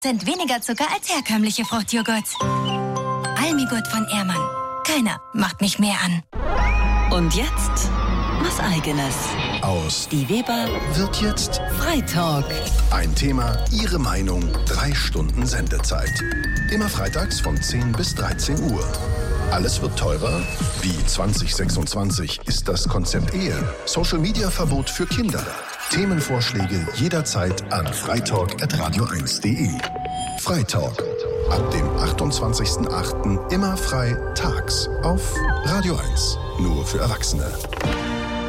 sind weniger Zucker als herkömmliche Fruchtjoghurts. Almigurt von Ehrmann. Keiner macht mich mehr an. Und jetzt was Eigenes. Aus Die Weber wird jetzt Freitalk. ein Thema, Ihre Meinung, 3 Stunden Sendezeit. Immer freitags von 10 bis 13 Uhr. Alles wird teurer? Wie 2026 ist das Konzept Ehe? Social-Media-Verbot für Kinder? Themenvorschläge jederzeit an freitalk@radio1.de. Freitalk. Ab dem 28.08. immer frei tags auf Radio 1. Nur für Erwachsene.